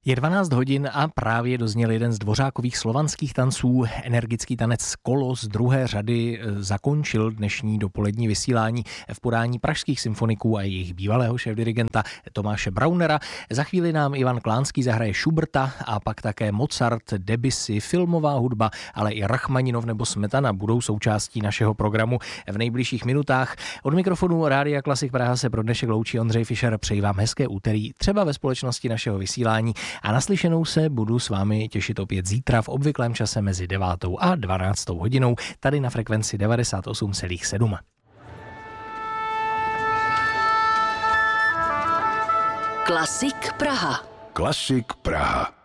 Je 12 hodin a právě dozněl jeden z dvořákových slovanských tanců. Energický tanec Kolo z druhé řady zakončil dnešní dopolední vysílání v podání pražských symfoniků a jejich bývalého šéfdirigenta Tomáše Braunera. Za chvíli nám Ivan Klánský zahraje Schuberta a pak také Mozart, Debussy, filmová hudba, ale i Rachmaninov nebo Smetana budou součástí našeho programu v nejbližších minutách. Od mikrofonu Rádia Klasik Praha se pro dnešek loučí Ondřej Fischer. Přeji vám hezké úterý, třeba ve společnosti našeho vysílání. A naslyšenou se budu s vámi těšit opět zítra v obvyklém čase mezi 9. a 12. hodinou tady na frekvenci 98,7. Klasik Praha. Klasik Praha.